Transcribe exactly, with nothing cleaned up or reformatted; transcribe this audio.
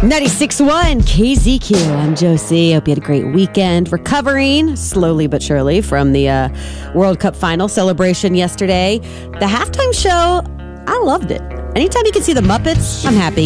ninety-six point one K Z Q. I'm Josie. Hope you had a great weekend. Recovering slowly but surely from the uh, World Cup final celebration yesterday. The halftime show, I loved it. Anytime you can see the Muppets, I'm happy.